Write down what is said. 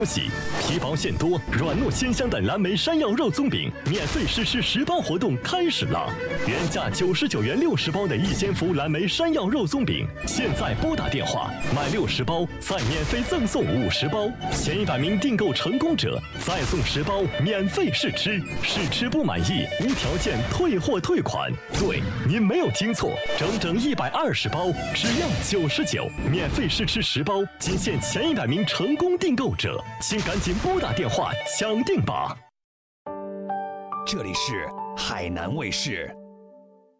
喜皮薄馅多、软糯鲜香的蓝莓山药肉松饼免费试吃10包活动开始了！原价99元60包的一仙福蓝莓山药肉松饼，现在拨打电话买60包，再免费赠送50包，前100名订购成功者再送10包免费试吃，试吃不满意无条件退货退款。对，您没有听错，整120包，只要99，免费试吃10包，仅限前100名成功订购者。请赶紧拨打电话抢订吧！ 这里是海南卫视。